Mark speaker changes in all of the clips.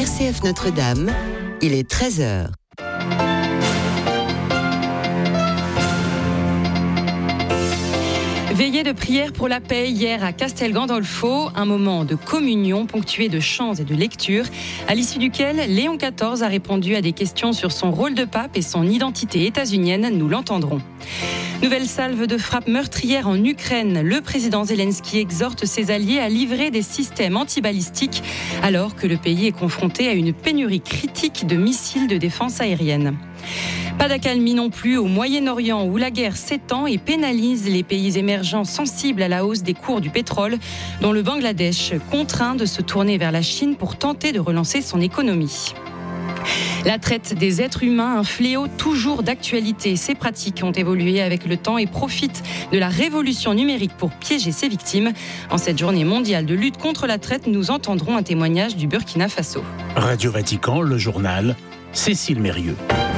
Speaker 1: RCF Notre-Dame, il est 13h.
Speaker 2: Veillée de prière pour la paix hier à Castel Gandolfo, un moment de communion ponctué de chants et de lectures, à l'issue duquel Léon XIV a répondu à des questions sur son rôle de pape et son identité états-unienne, nous l'entendrons. Nouvelle salve de frappe meurtrière en Ukraine. Le président Zelensky exhorte ses alliés à livrer des systèmes antibalistiques alors que le pays est confronté à une pénurie critique de missiles de défense aérienne. Pas d'accalmie non plus au Moyen-Orient où la guerre s'étend et pénalise les pays émergents sensibles à la hausse des cours du pétrole, dont le Bangladesh contraint de se tourner vers la Chine pour tenter de relancer son économie. La traite des êtres humains, un fléau toujours d'actualité. Ces pratiques ont évolué avec le temps et profitent de la révolution numérique pour piéger ses victimes. En cette journée mondiale de lutte contre la traite, nous entendrons un témoignage du Burkina Faso.
Speaker 3: Radio Vatican, le journal, Cécile Mérieux.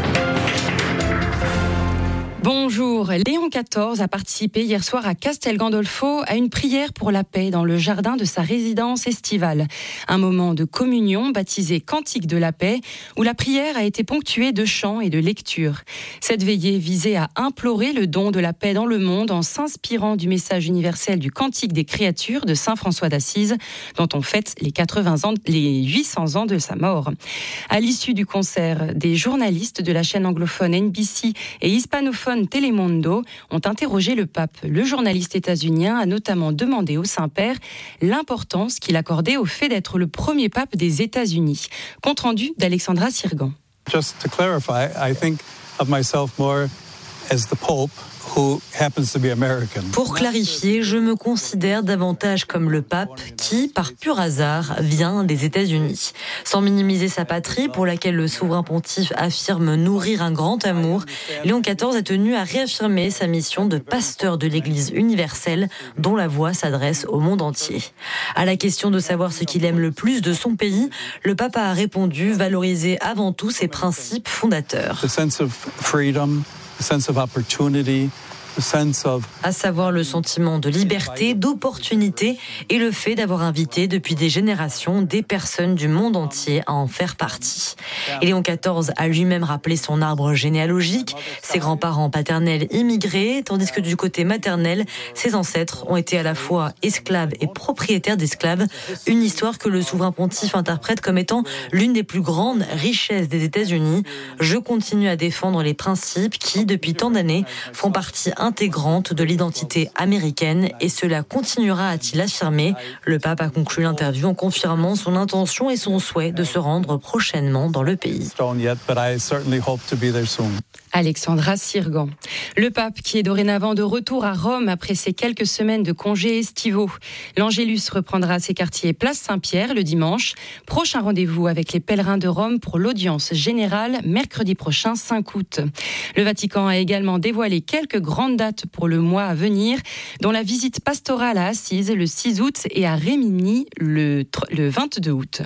Speaker 2: Bonjour, Léon XIV a participé hier soir à Castel Gandolfo à une prière pour la paix dans le jardin de sa résidence estivale. Un moment de communion baptisé Cantique de la paix où la prière a été ponctuée de chants et de lectures. Cette veillée visait à implorer le don de la paix dans le monde en s'inspirant du message universel du Cantique des créatures de saint François d'Assise dont on fête les 800 ans de sa mort. À l'issue du concert, des journalistes de la chaîne anglophone NBC et hispanophone Telemundo ont interrogé le pape. Le journaliste états-unien a notamment demandé au Saint-Père l'importance qu'il accordait au fait d'être le premier pape des États-Unis. Compte rendu d'Alexandra Sirgan.
Speaker 4: Just to clarify, I think of myself more as the Pope who happens to be American.
Speaker 5: Pour clarifier, je me considère davantage comme le pape qui, par pur hasard, vient des États-Unis. Sans minimiser sa patrie, pour laquelle le souverain pontife affirme nourrir un grand amour, Léon XIV a tenu à réaffirmer sa mission de pasteur de l'Église universelle, dont la voix s'adresse au monde entier. À la question de savoir ce qu'il aime le plus de son pays, le pape a répondu valoriser avant tout ses principes fondateurs.
Speaker 4: The sense of freedom, the sense of opportunity, the sense of...
Speaker 5: à savoir le sentiment de liberté, d'opportunité et le fait d'avoir invité depuis des générations des personnes du monde entier à en faire partie. Et Léon XIV a lui-même rappelé son arbre généalogique, ses grands-parents paternels immigrés, tandis que du côté maternel, ses ancêtres ont été à la fois esclaves et propriétaires d'esclaves, une histoire que le souverain pontife interprète comme étant l'une des plus grandes richesses des États-Unis. Je continue à défendre les principes qui, depuis tant d'années, font partie intégrante de l'identité américaine et cela continuera, a-t-il affirmé. Le pape a conclu l'interview en confirmant son intention et son souhait de se rendre prochainement dans le pays.
Speaker 2: Alexandra Sirgan. Le pape qui est dorénavant de retour à Rome après ses quelques semaines de congés estivaux. L'Angélus reprendra ses quartiers place Saint-Pierre le dimanche. Prochain rendez-vous avec les pèlerins de Rome pour l'audience générale mercredi prochain 5 août. Le Vatican a également dévoilé quelques grandes dates pour le mois à venir, dont la visite pastorale à Assise le 6 août et à Rimini le 22 août.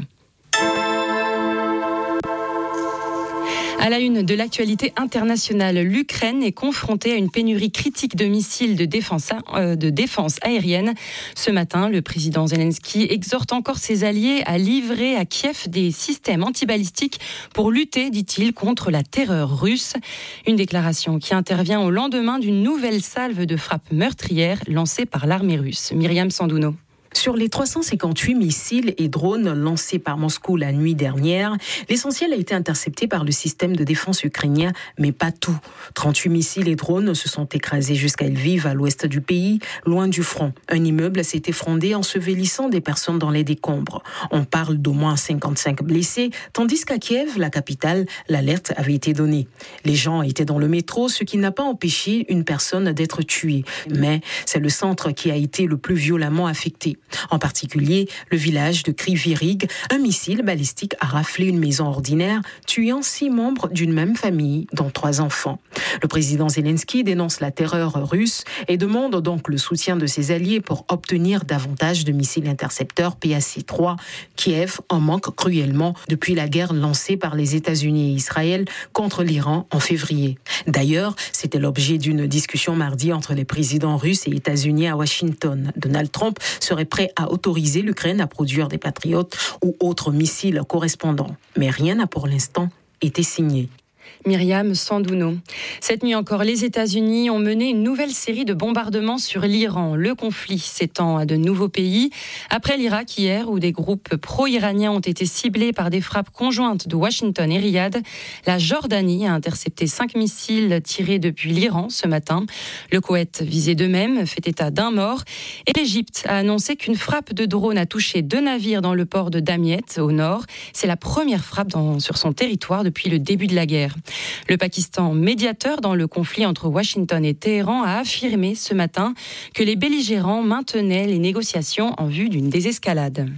Speaker 2: À la une de l'actualité internationale, l'Ukraine est confrontée à une pénurie critique de missiles de défense aérienne. Ce matin, le président Zelensky exhorte encore ses alliés à livrer à Kiev des systèmes antibalistiques pour lutter, dit-il, contre la terreur russe. Une déclaration qui intervient au lendemain d'une nouvelle salve de frappes meurtrières lancée par l'armée russe. Myriam Sandouno.
Speaker 6: Sur les 358 missiles et drones lancés par Moscou la nuit dernière, l'essentiel a été intercepté par le système de défense ukrainien, mais pas tout. 38 missiles et drones se sont écrasés jusqu'à Lviv, à l'ouest du pays, loin du front. Un immeuble s'est effondré, ensevelissant des personnes dans les décombres. On parle d'au moins 55 blessés, tandis qu'à Kiev, la capitale, l'alerte avait été donnée. Les gens étaient dans le métro, ce qui n'a pas empêché une personne d'être tuée. Mais c'est le centre qui a été le plus violemment affecté. En particulier, le village de Kryvyi-Rih, un missile balistique a raflé une maison ordinaire, tuant 6 membres d'une même famille, dont 3 enfants. Le président Zelensky dénonce la terreur russe et demande donc le soutien de ses alliés pour obtenir davantage de missiles intercepteurs PAC-3. Kiev en manque cruellement depuis la guerre lancée par les États-Unis et Israël contre l'Iran en février. D'ailleurs, c'était l'objet d'une discussion mardi entre les présidents russes et états-uniens à Washington. Donald Trump serait prêt à autoriser l'Ukraine à produire des Patriotes ou autres missiles correspondants. Mais rien n'a pour l'instant été signé.
Speaker 2: Myriam Sandouno. Cette nuit encore, les États-Unis ont mené une nouvelle série de bombardements sur l'Iran. Le conflit s'étend à de nouveaux pays. Après l'Irak hier, où des groupes pro-iraniens ont été ciblés par des frappes conjointes de Washington et Riyad, la Jordanie a intercepté 5 missiles tirés depuis l'Iran ce matin. Le Koweït, visé de même, fait état d'un mort. Et l'Égypte a annoncé qu'une frappe de drone a touché 2 navires dans le port de Damiet, au nord. C'est la première frappe sur son territoire depuis le début de la guerre. Le Pakistan, médiateur dans le conflit entre Washington et Téhéran, a affirmé ce matin que les belligérants maintenaient les négociations en vue d'une désescalade.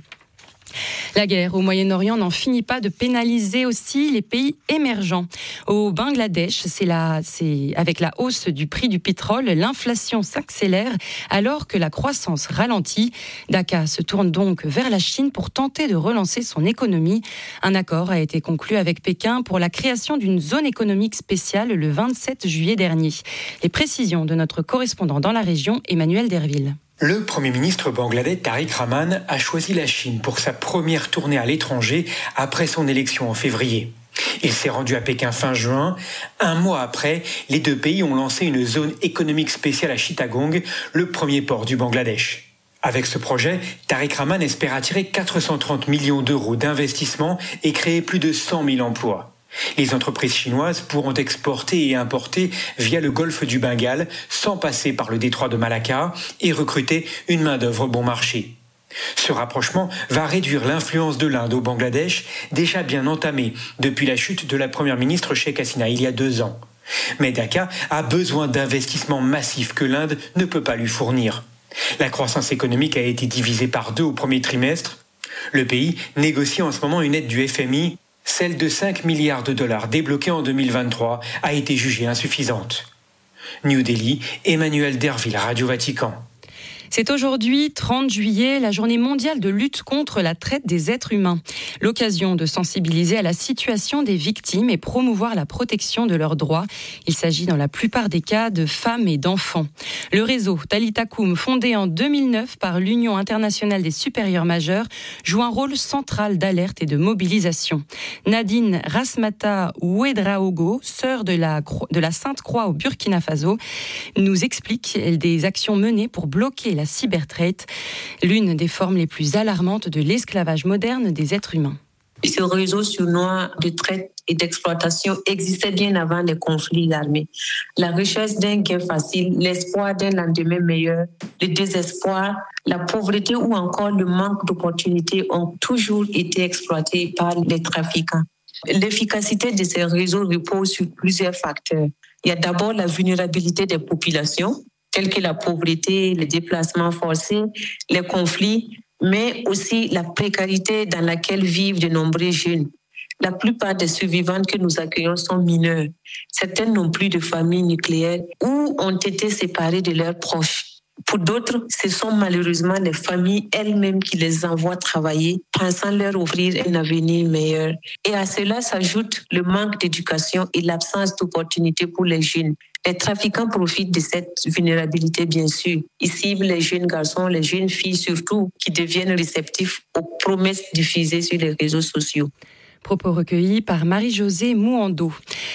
Speaker 2: La guerre au Moyen-Orient n'en finit pas de pénaliser aussi les pays émergents. Au Bangladesh, c'est avec la hausse du prix du pétrole, l'inflation s'accélère alors que la croissance ralentit. Dhaka se tourne donc vers la Chine pour tenter de relancer son économie. Un accord a été conclu avec Pékin pour la création d'une zone économique spéciale le 27 juillet dernier. Les précisions de notre correspondant dans la région, Emmanuel Derville.
Speaker 7: Le Premier ministre bangladais Tariq Rahman a choisi la Chine pour sa première tournée à l'étranger après son élection en février. Il s'est rendu à Pékin fin juin. Un mois après, les deux pays ont lancé une zone économique spéciale à Chittagong, le premier port du Bangladesh. Avec ce projet, Tariq Rahman espère attirer 430 millions d'euros d'investissement et créer plus de 100 000 emplois. Les entreprises chinoises pourront exporter et importer via le golfe du Bengale sans passer par le détroit de Malacca et recruter une main-d'œuvre bon marché. Ce rapprochement va réduire l'influence de l'Inde au Bangladesh, déjà bien entamée depuis la chute de la première ministre Sheikh Hasina il y a 2 ans. Mais Dhaka a besoin d'investissements massifs que l'Inde ne peut pas lui fournir. La croissance économique a été divisée par 2 au premier trimestre. Le pays négocie en ce moment une aide du FMI. Celle de 5 milliards de dollars débloquée en 2023 a été jugée insuffisante. New Delhi, Emmanuel Derville, Radio Vatican.
Speaker 2: C'est aujourd'hui, 30 juillet, la journée mondiale de lutte contre la traite des êtres humains. L'occasion de sensibiliser à la situation des victimes et promouvoir la protection de leurs droits. Il s'agit dans la plupart des cas de femmes et d'enfants. Le réseau Talitha Kum, fondé en 2009 par l'Union internationale des supérieurs majeurs, joue un rôle central d'alerte et de mobilisation. Nadine Rasmata Ouedraogo, sœur de la Sainte Croix au Burkina Faso, nous explique des actions menées pour bloquer la cybertraite, l'une des formes les plus alarmantes de l'esclavage moderne des êtres humains.
Speaker 8: Ce réseau sournois de traite et d'exploitation existait bien avant les conflits armés. La richesse d'un gain facile, l'espoir d'un lendemain meilleur, le désespoir, la pauvreté ou encore le manque d'opportunités ont toujours été exploités par les trafiquants. L'efficacité de ces réseaux repose sur plusieurs facteurs. Il y a d'abord la vulnérabilité des populations, telles que la pauvreté, les déplacements forcés, les conflits, mais aussi la précarité dans laquelle vivent de nombreux jeunes. La plupart des survivantes que nous accueillons sont mineures. Certaines n'ont plus de famille nucléaire ou ont été séparées de leurs proches. Pour d'autres, ce sont malheureusement les familles elles-mêmes qui les envoient travailler, pensant leur offrir un avenir meilleur. Et à cela s'ajoute le manque d'éducation et l'absence d'opportunités pour les jeunes. Les trafiquants profitent de cette vulnérabilité, bien sûr. Ils ciblent les jeunes garçons, les jeunes filles surtout, qui deviennent réceptifs aux promesses diffusées sur les réseaux sociaux.
Speaker 2: Propos recueillis par Marie-Josée Mouando.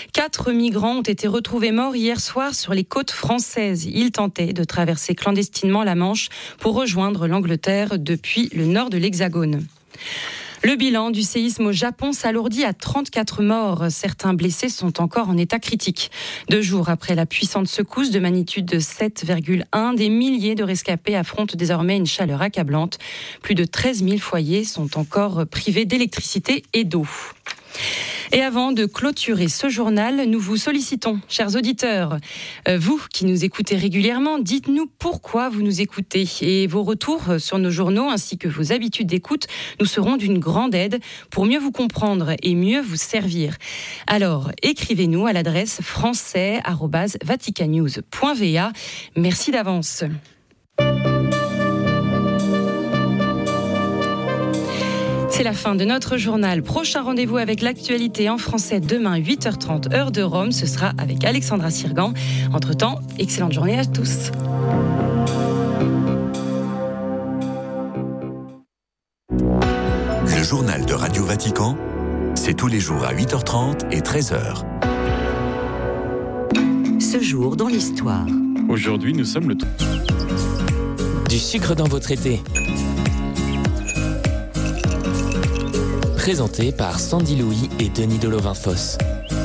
Speaker 2: 4 migrants ont été retrouvés morts hier soir sur les côtes françaises. Ils tentaient de traverser clandestinement la Manche pour rejoindre l'Angleterre depuis le nord de l'Hexagone. Le bilan du séisme au Japon s'alourdit à 34 morts. Certains blessés sont encore en état critique. 2 jours après la puissante secousse de magnitude de 7,1, des milliers de rescapés affrontent désormais une chaleur accablante. Plus de 13 000 foyers sont encore privés d'électricité et d'eau. Et avant de clôturer ce journal, nous vous sollicitons, chers auditeurs, vous qui nous écoutez régulièrement, dites-nous pourquoi vous nous écoutez. Et vos retours sur nos journaux ainsi que vos habitudes d'écoute nous seront d'une grande aide pour mieux vous comprendre et mieux vous servir. Alors, écrivez-nous à l'adresse français@vaticannews.va. Merci d'avance. C'est la fin de notre journal. Prochain rendez-vous avec l'actualité en français demain 8h30 heure de Rome. Ce sera avec Alexandra Sirgan. Entre-temps, excellente journée à tous.
Speaker 9: journal de Radio Vatican, c'est tous les jours à 8h30 et 13h.
Speaker 1: Ce jour dans l'histoire.
Speaker 10: Aujourd'hui, nous sommes le...
Speaker 11: Du sucre dans votre été. Présenté par Sandy Louis et Denis Delovin-Foss.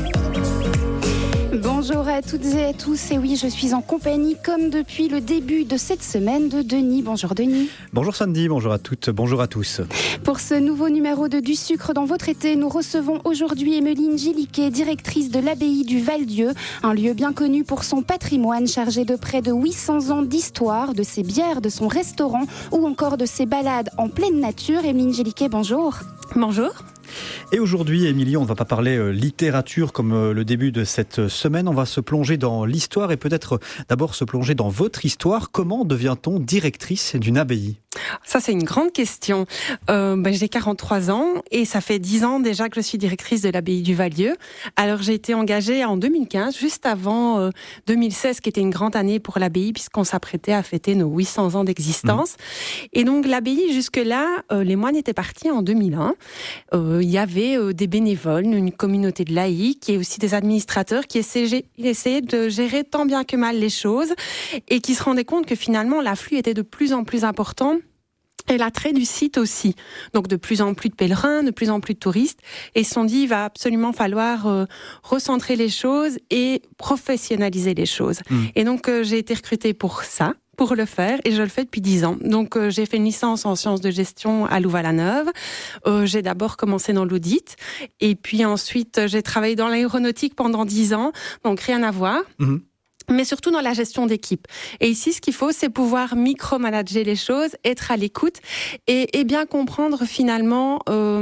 Speaker 12: Bonjour à toutes et à tous, et oui, je suis en compagnie, comme depuis le début de cette semaine, de Denis. Bonjour Denis.
Speaker 13: Bonjour Sandy, bonjour à toutes, bonjour à tous.
Speaker 12: Pour ce nouveau numéro de Du sucre dans votre été, nous recevons aujourd'hui Emmeline Gilliquet, directrice de l'abbaye du Val-Dieu, un lieu bien connu pour son patrimoine, chargé de près de 800 ans d'histoire, de ses bières, de son restaurant ou encore de ses balades en pleine nature. Emmeline Gilliquet, bonjour.
Speaker 14: Bonjour.
Speaker 13: Et aujourd'hui, Émilie, on ne va pas parler littérature comme le début de cette semaine. On va se plonger dans l'histoire et peut-être d'abord se plonger dans votre histoire. Comment devient-on directrice d'une abbaye ?
Speaker 14: Ça, c'est une grande question. J'ai 43 ans et ça fait 10 ans déjà que je suis directrice de l'abbaye du Val-Dieu. Alors, j'ai été engagée en 2015, juste avant 2016, qui était une grande année pour l'abbaye, puisqu'on s'apprêtait à fêter nos 800 ans d'existence. Et donc, l'abbaye, jusque-là, les moines étaient partis en 2001. Il y avait des bénévoles, une communauté de laïcs et aussi des administrateurs qui essayaient de gérer tant bien que mal les choses et qui se rendaient compte que finalement, l'afflux était de plus en plus important. Et l'attrait du site aussi. Donc de plus en plus de pèlerins, de plus en plus de touristes. Et ils se sont dit, il va absolument falloir recentrer les choses et professionnaliser les choses. Et donc j'ai été recrutée pour ça, pour le faire, et je le fais depuis 10 ans. Donc j'ai fait une licence en sciences de gestion à Louvain-la-Neuve. J'ai d'abord commencé dans l'audit, et puis ensuite j'ai travaillé dans l'aéronautique pendant 10 ans, donc rien à voir. Mais surtout dans la gestion d'équipe. Et ici, ce qu'il faut, c'est pouvoir micromanager les choses, être à l'écoute et bien comprendre finalement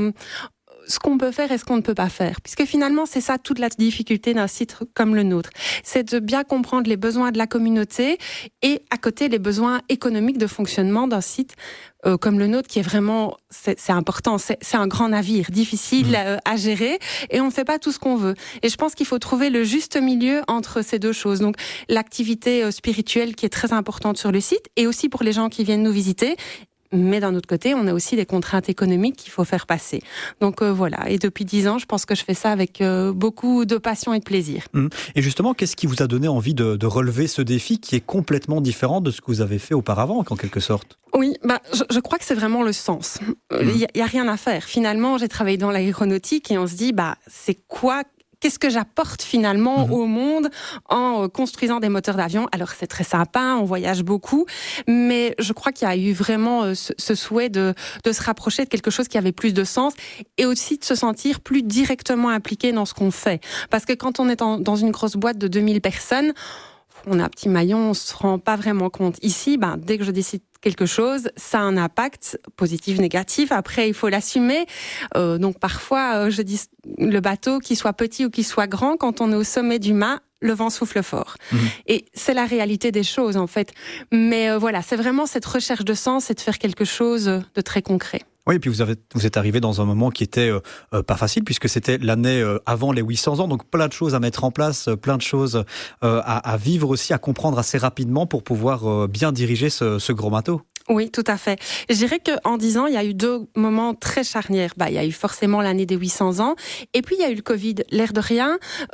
Speaker 14: ce qu'on peut faire et ce qu'on ne peut pas faire. Puisque finalement, c'est ça toute la difficulté d'un site comme le nôtre. C'est de bien comprendre les besoins de la communauté et à côté les besoins économiques de fonctionnement d'un site comme le nôtre, qui est vraiment, c'est important, c'est un grand navire, difficile à gérer, et on ne fait pas tout ce qu'on veut. Et je pense qu'il faut trouver le juste milieu entre ces deux choses. Donc, l'activité spirituelle qui est très importante sur le site, et aussi pour les gens qui viennent nous visiter. Mais d'un autre côté, on a aussi des contraintes économiques qu'il faut faire passer. Donc voilà, et depuis 10 ans, je pense que je fais ça avec beaucoup de passion et de plaisir.
Speaker 13: Et justement, qu'est-ce qui vous a donné envie de relever ce défi qui est complètement différent de ce que vous avez fait auparavant, en quelque sorte ?
Speaker 14: Oui, je crois que c'est vraiment le sens. Il y a rien à faire. Finalement, j'ai travaillé dans l'aéronautique et on se dit, c'est quoi ? Qu'est-ce que j'apporte finalement au monde en construisant des moteurs d'avion ? Alors c'est très sympa, on voyage beaucoup, mais je crois qu'il y a eu vraiment ce souhait de se rapprocher de quelque chose qui avait plus de sens et aussi de se sentir plus directement impliqué dans ce qu'on fait. Parce que quand on est dans une grosse boîte de 2000 personnes, on a un petit maillon, on se rend pas vraiment compte. Ici, dès que je décide quelque chose, ça a un impact positif, négatif. Après, il faut l'assumer. Donc parfois, je dis le bateau, qu'il soit petit ou qu'il soit grand, quand on est au sommet du mât, le vent souffle fort. Et c'est la réalité des choses, en fait. Mais voilà, c'est vraiment cette recherche de sens et de faire quelque chose de très concret.
Speaker 13: Oui, et puis vous êtes arrivé dans un moment qui était pas facile, puisque c'était l'année avant les 800 ans, donc plein de choses à mettre en place, plein de choses à vivre aussi, à comprendre assez rapidement pour pouvoir bien diriger ce gros bateau.
Speaker 14: Oui, tout à fait. Je dirais qu'en 10 ans, il y a eu 2 moments très charnières. Il y a eu forcément l'année des 800 ans, et puis il y a eu le Covid. L'air de rien,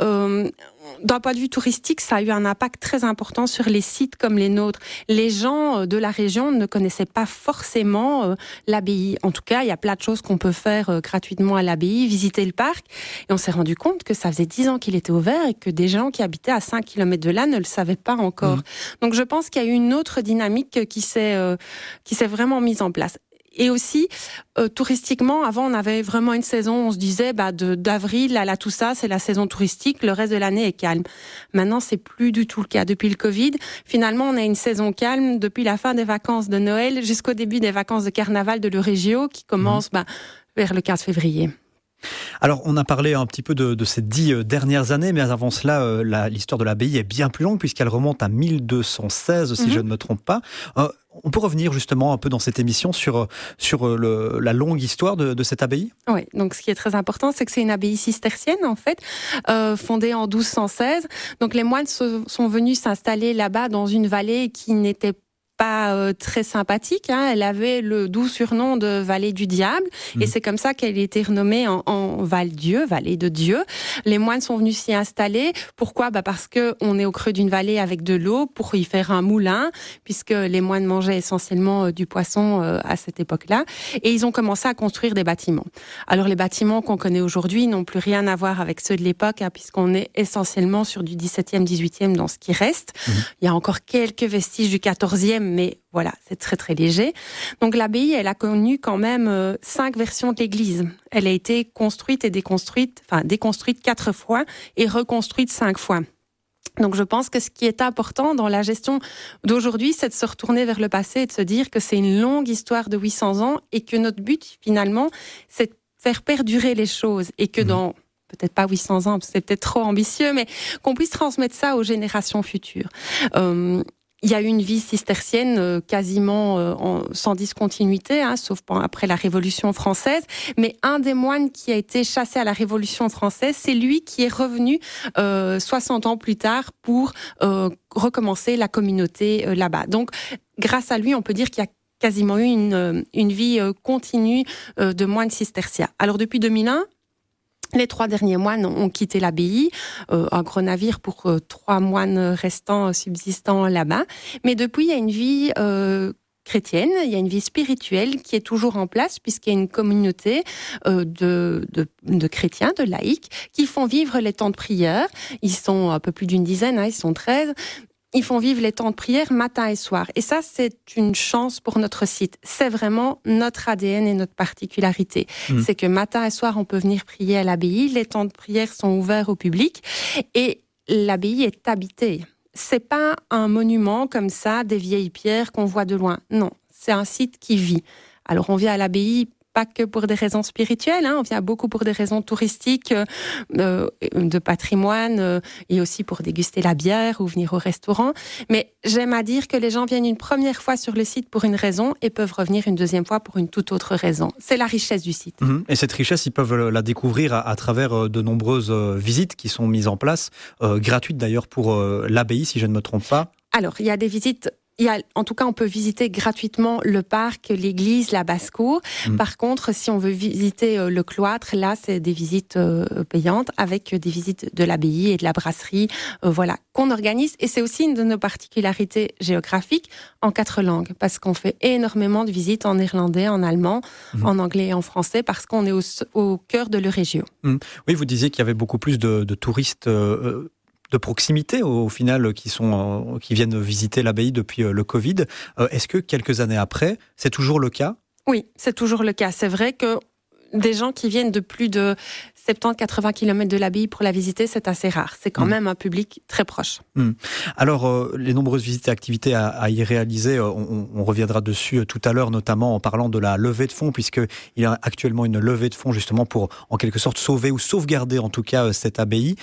Speaker 14: d'un point de vue touristique, ça a eu un impact très important sur les sites comme les nôtres. Les gens de la région ne connaissaient pas forcément l'abbaye. En tout cas, il y a plein de choses qu'on peut faire gratuitement à l'abbaye, visiter le parc. Et on s'est rendu compte que ça faisait 10 ans qu'il était ouvert et que des gens qui habitaient à 5 km de là ne le savaient pas encore. Donc je pense qu'il y a eu une autre dynamique qui s'est vraiment mise en place. Et aussi, touristiquement, avant, on avait vraiment une saison, on se disait, d'avril à la Toussaint, c'est la saison touristique, le reste de l'année est calme. Maintenant, c'est plus du tout le cas. Depuis le Covid, finalement, on a une saison calme depuis la fin des vacances de Noël jusqu'au début des vacances de carnaval de l'Eurégio, qui commencent vers le 15 février.
Speaker 13: Alors, on a parlé un petit peu de ces 10 dernières années, mais avant cela, l'histoire de l'abbaye est bien plus longue, puisqu'elle remonte à 1216, si je ne me trompe pas. On peut revenir justement un peu dans cette émission sur la longue histoire de cette abbaye ?
Speaker 14: Oui, donc ce qui est très important, c'est que c'est une abbaye cistercienne, en fait, fondée en 1216. Donc les moines sont venus s'installer là-bas dans une vallée qui n'était pas très sympathique. Elle avait le doux surnom de vallée du diable. Et c'est comme ça qu'elle a été renommée en Val-Dieu, vallée de Dieu. Les moines sont venus s'y installer. Pourquoi ? Parce qu'on est au creux d'une vallée avec de l'eau pour y faire un moulin, puisque les moines mangeaient essentiellement du poisson à cette époque-là. Et ils ont commencé à construire des bâtiments. Alors les bâtiments qu'on connaît aujourd'hui n'ont plus rien à voir avec ceux de l'époque, puisqu'on est essentiellement sur du 17e, 18e dans ce qui reste. Il y a encore quelques vestiges du 14e, mais voilà, c'est très très léger. Donc l'abbaye, elle a connu quand même 5 versions de l'église. Elle a été construite et déconstruite 4 fois et reconstruite 5 fois. Donc je pense que ce qui est important dans la gestion d'aujourd'hui, c'est de se retourner vers le passé et de se dire que c'est une longue histoire de 800 ans et que notre but finalement, c'est de faire perdurer les choses et que dans peut-être pas 800 ans, c'est peut-être trop ambitieux, mais qu'on puisse transmettre ça aux générations futures. Il y a eu une vie cistercienne quasiment sans discontinuité, sauf après la Révolution française. Mais un des moines qui a été chassé à la Révolution française, c'est lui qui est revenu 60 ans plus tard pour recommencer la communauté là-bas. Donc, grâce à lui, on peut dire qu'il y a quasiment eu une vie continue de moines cisterciens. Alors, depuis 2001, les 3 derniers moines ont quitté l'abbaye, un gros navire pour 3 moines restants subsistants là-bas. Mais depuis, il y a une vie chrétienne, il y a une vie spirituelle qui est toujours en place, puisqu'il y a une communauté de chrétiens, de laïcs, qui font vivre les temps de prière. Ils sont un peu plus d'une dizaine, ils sont 13. Ils font vivre les temps de prière matin et soir. Et ça, c'est une chance pour notre site. C'est vraiment notre ADN et notre particularité. C'est que matin et soir, on peut venir prier à l'abbaye. Les temps de prière sont ouverts au public. Et l'abbaye est habitée. C'est pas un monument comme ça, des vieilles pierres qu'on voit de loin. Non, c'est un site qui vit. Alors, on vient à l'abbaye pas que pour des raisons spirituelles, on vient beaucoup pour des raisons touristiques, de patrimoine, et aussi pour déguster la bière ou venir au restaurant. Mais j'aime à dire que les gens viennent une première fois sur le site pour une raison et peuvent revenir une deuxième fois pour une toute autre raison. C'est la richesse du site.
Speaker 13: Et cette richesse, ils peuvent la découvrir à travers de nombreuses visites qui sont mises en place, gratuites d'ailleurs pour l'abbaye, si je ne me trompe pas.
Speaker 14: Alors, il y a des visites. En tout cas, on peut visiter gratuitement le parc, l'église, la basse-cour. Par contre, si on veut visiter le cloître, là, c'est des visites payantes avec des visites de l'abbaye et de la brasserie, qu'on organise. Et c'est aussi une de nos particularités géographiques en 4 langues, parce qu'on fait énormément de visites en néerlandais, en allemand, en anglais et en français, parce qu'on est au cœur de l'Eurégio.
Speaker 13: Oui, vous disiez qu'il y avait beaucoup plus de touristes de proximité au final qui viennent visiter l'abbaye depuis le Covid. Est-ce que quelques années après, c'est toujours le cas ?
Speaker 14: Oui, c'est toujours le cas. C'est vrai que des gens qui viennent de plus de 70-80 km de l'abbaye pour la visiter, c'est assez rare. C'est quand même un public très proche.
Speaker 13: Alors, les nombreuses visites et activités à y réaliser, on reviendra dessus tout à l'heure, notamment en parlant de la levée de fonds, puisqu'il y a actuellement une levée de fonds justement pour, en quelque sorte, sauver ou sauvegarder en tout cas cette abbaye.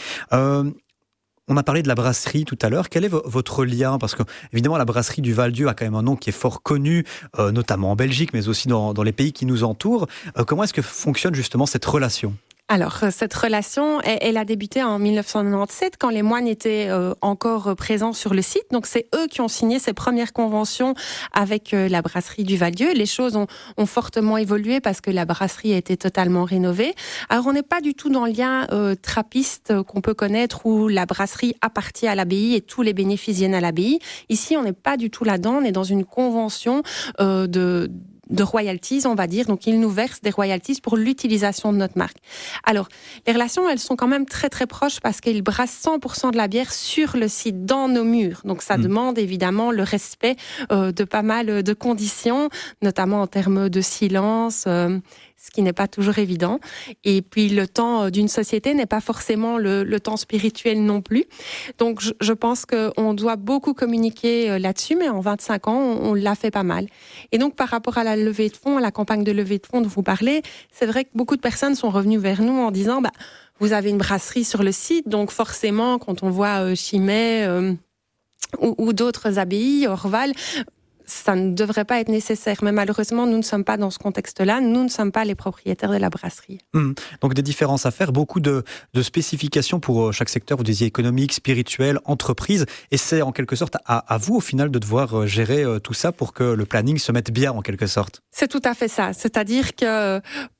Speaker 13: On a parlé de la brasserie tout à l'heure. Quel est votre lien ? Parce que, évidemment, la brasserie du Val-Dieu a quand même un nom qui est fort connu, notamment en Belgique, mais aussi dans les pays qui nous entourent. Comment est-ce que fonctionne justement cette relation ?
Speaker 14: Alors, cette relation, elle a débuté en 1997, quand les moines étaient encore présents sur le site. Donc, c'est eux qui ont signé ces premières conventions avec la brasserie du Val-Dieu. Les choses ont fortement évolué parce que la brasserie a été totalement rénovée. Alors, on n'est pas du tout dans le lien trappiste qu'on peut connaître où la brasserie appartient à l'abbaye et tous les bénéfices viennent à l'abbaye. Ici, on n'est pas du tout là-dedans. On est dans une convention de royalties, on va dire. Donc, ils nous versent des royalties pour l'utilisation de notre marque. Alors, les relations, elles sont quand même très, très proches parce qu'ils brassent 100% de la bière sur le site, dans nos murs. Donc, ça demande évidemment le respect de pas mal de conditions, notamment en termes de silence, ce qui n'est pas toujours évident. Et puis, le temps d'une société n'est pas forcément le temps spirituel non plus. Donc, je pense qu'on doit beaucoup communiquer là-dessus, mais en 25 ans, on l'a fait pas mal. Et donc, par rapport à la levée de fonds, à la campagne de levée de fonds dont vous parlez, c'est vrai que beaucoup de personnes sont revenues vers nous en disant vous avez une brasserie sur le site, donc forcément, quand on voit Chimay ou d'autres abbayes, Orval, ça ne devrait pas être nécessaire. Mais malheureusement, nous ne sommes pas dans ce contexte-là. Nous ne sommes pas les propriétaires de la brasserie.
Speaker 13: Donc des différences à faire, beaucoup de spécifications pour chaque secteur, vous disiez économique, spirituel, entreprise. Et c'est en quelque sorte à vous, au final, de devoir gérer tout ça pour que le planning se mette bien, en quelque sorte.
Speaker 14: C'est tout à fait ça. C'est-à-dire que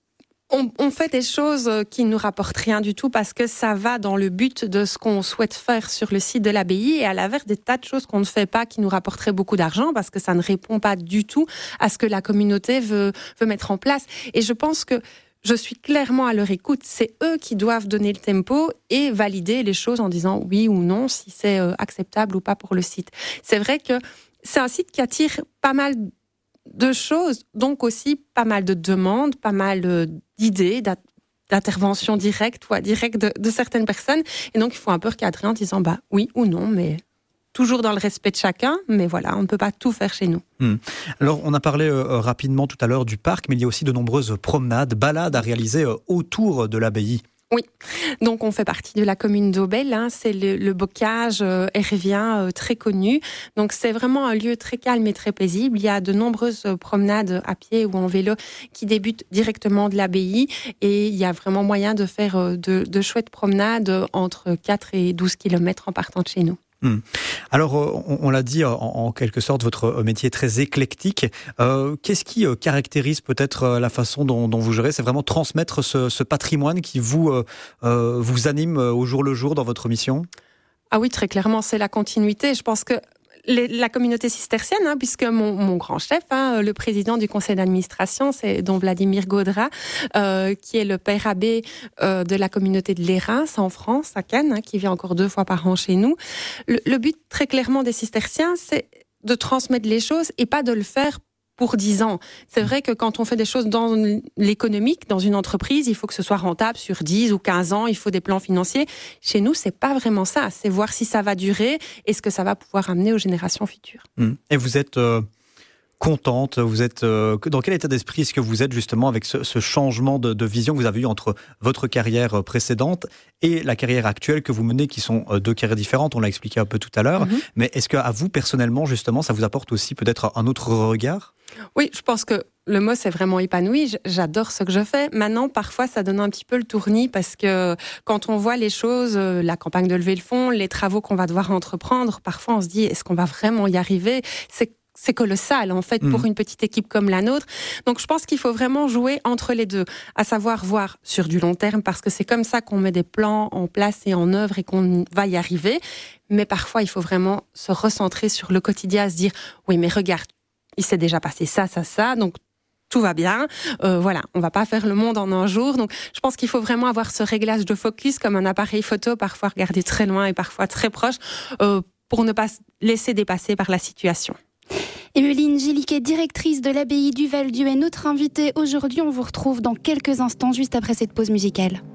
Speaker 14: on fait des choses qui ne nous rapportent rien du tout parce que ça va dans le but de ce qu'on souhaite faire sur le site de l'abbaye et à l'inverse des tas de choses qu'on ne fait pas qui nous rapporteraient beaucoup d'argent parce que ça ne répond pas du tout à ce que la communauté veut mettre en place. Et je pense que je suis clairement à leur écoute. C'est eux qui doivent donner le tempo et valider les choses en disant oui ou non, si c'est acceptable ou pas pour le site. C'est vrai que c'est un site qui attire pas mal de choses, donc aussi pas mal de demandes, pas mal d'idées, d'interventions directes ou indirectes de certaines personnes. Et donc, il faut un peu recadrer en disant oui ou non, mais toujours dans le respect de chacun. Mais voilà, on ne peut pas tout faire chez nous.
Speaker 13: Alors, on a parlé rapidement tout à l'heure du parc, mais il y a aussi de nombreuses promenades, balades à réaliser autour de l'abbaye.
Speaker 14: Oui, donc on fait partie de la commune d'Aubel, c'est le bocage hérivien très connu. Donc c'est vraiment un lieu très calme et très paisible. Il y a de nombreuses promenades à pied ou en vélo qui débutent directement de l'abbaye et il y a vraiment moyen de faire de chouettes promenades entre 4 et 12 km en partant de chez nous.
Speaker 13: Alors, on l'a dit, en quelque sorte, votre métier est très éclectique. Qu'est-ce qui caractérise peut-être la façon dont vous gérez ? C'est vraiment transmettre ce patrimoine qui vous anime au jour le jour dans votre mission ?
Speaker 14: Ah oui, très clairement, c'est la continuité. Je pense que la communauté cistercienne, puisque mon grand chef, le président du conseil d'administration, c'est don Vladimir Gaudra, qui est le père abbé de la communauté de l'Érins en France, à Cannes, qui vient encore 2 fois par an chez nous. Le but très clairement des cisterciens, c'est de transmettre les choses et pas de le faire pour 10 ans. C'est vrai que quand on fait des choses dans l'économique, dans une entreprise, il faut que ce soit rentable sur 10 ou 15 ans, il faut des plans financiers. Chez nous, c'est pas vraiment ça. C'est voir si ça va durer et ce que ça va pouvoir amener aux générations futures.
Speaker 13: Et vous êtes contente, vous êtes dans quel état d'esprit est-ce que vous êtes justement avec ce changement de vision que vous avez eu entre votre carrière précédente et la carrière actuelle que vous menez, qui sont 2 carrières différentes, on l'a expliqué un peu tout à l'heure, mais est-ce qu'à vous personnellement justement ça vous apporte aussi peut-être un autre regard ?
Speaker 14: Oui, je pense que le mot c'est vraiment épanoui, j'adore ce que je fais. Maintenant, parfois, ça donne un petit peu le tournis parce que quand on voit les choses, la campagne de levée de fonds, les travaux qu'on va devoir entreprendre, parfois on se dit, est-ce qu'on va vraiment y arriver ? C'est colossal, en fait, pour une petite équipe comme la nôtre. Donc, je pense qu'il faut vraiment jouer entre les deux, à savoir voir sur du long terme, parce que c'est comme ça qu'on met des plans en place et en œuvre et qu'on va y arriver. Mais parfois, il faut vraiment se recentrer sur le quotidien, se dire, oui, mais regarde, il s'est déjà passé ça, donc tout va bien. Voilà, on va pas faire le monde en un jour. Donc, je pense qu'il faut vraiment avoir ce réglage de focus comme un appareil photo, parfois regarder très loin et parfois très proche, pour ne pas se laisser dépasser par la situation.
Speaker 12: Emmeline Gilliquet, directrice de l'abbaye du Val-Dieu, est notre invitée aujourd'hui. On vous retrouve dans quelques instants, juste après cette pause musicale.